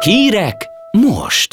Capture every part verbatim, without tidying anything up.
Hírek most!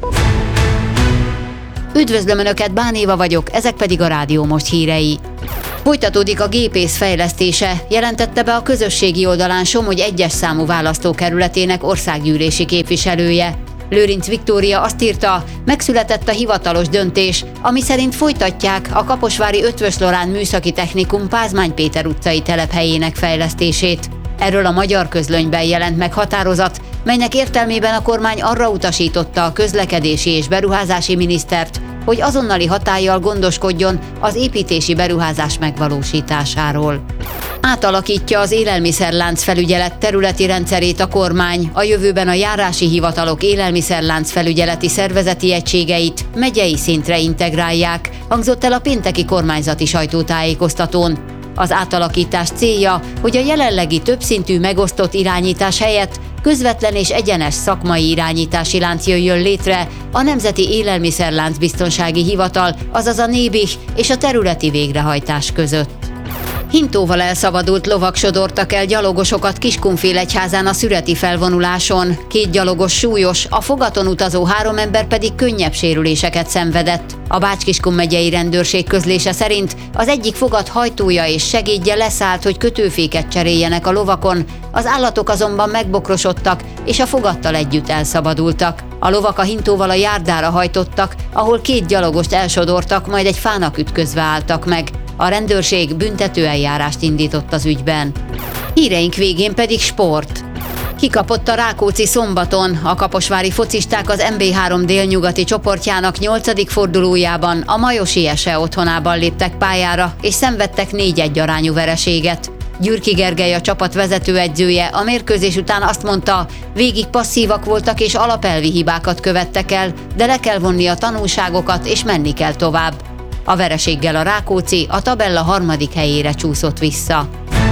Üdvözlöm Önöket, Bán Éva vagyok, ezek pedig a Rádió Most hírei. Folytatódik a gépész fejlesztése, jelentette be a közösségi oldalán Somogy egyes számú választókerületének országgyűlési képviselője. Lőrinc Viktória azt írta, megszületett a hivatalos döntés, ami szerint folytatják a kaposvári Eötvös Loránd Műszaki Technikum Pázmány Péter utcai telephelyének fejlesztését. Erről a Magyar Közlönyben jelent meg határozat, melynek értelmében a kormány arra utasította a közlekedési és beruházási minisztert, hogy azonnali hatállyal gondoskodjon az építési beruházás megvalósításáról. Átalakítja az élelmiszerlánc felügyelet területi rendszerét a kormány, a jövőben a járási hivatalok élelmiszerlánc felügyeleti szervezeti egységeit megyei szintre integrálják, hangzott el a pénteki kormányzati sajtótájékoztatón. Az átalakítás célja, hogy a jelenlegi többszintű megosztott irányítás helyett közvetlen és egyenes szakmai irányítási lánc jöjjön létre a Nemzeti Élelmiszerlánc Biztonsági Hivatal, azaz a NÉBIH és a területi végrehajtás között. Hintóval elszabadult lovak sodortak el gyalogosokat Kiskunfélegyházán a szüreti felvonuláson. Két gyalogos súlyos, a fogaton utazó három ember pedig könnyebb sérüléseket szenvedett. A Bács-Kiskun megyei rendőrség közlése szerint az egyik fogat hajtója és segédje leszállt, hogy kötőféket cseréljenek a lovakon, az állatok azonban megbokrosodtak, és a fogattal együtt elszabadultak. A lovak a hintóval a járdára hajtottak, ahol két gyalogost elsodortak, majd egy fának ütközve álltak meg. A rendőrség büntetőeljárást indított az ügyben. Híreink végén pedig sport. Kikapott a Rákóczi szombaton, a kaposvári focisták az em bé három délnyugati csoportjának nyolcadik fordulójában a Majosi Ese otthonában léptek pályára, és szenvedtek négy egy arányú vereséget. Gyürki Gergely, a csapat vezetőedzője a mérkőzés után azt mondta, végig passzívak voltak és alapelvi hibákat követtek el, de le kell vonni a tanulságokat és menni kell tovább. A vereséggel a Rákóczi a tabella harmadik helyére csúszott vissza.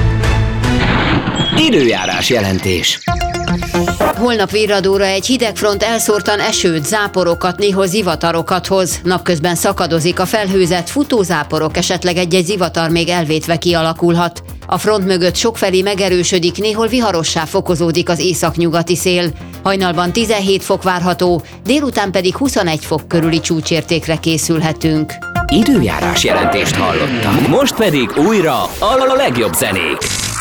Időjárás jelentés. Holnap virradóra egy hidegfront elszórtan esőt, záporokat, néhol zivatarokat hoz. Napközben szakadozik a felhőzet, futózáporok, esetleg egy-egy zivatar még elvétve kialakulhat. A front mögött sokfelé megerősödik, néhol viharossá fokozódik az északnyugati szél. Hajnalban tizenhét fok várható, délután pedig huszonegy fok körüli csúcsértékre készülhetünk. Időjárás jelentést hallottak. Most pedig újra a legjobb zenék.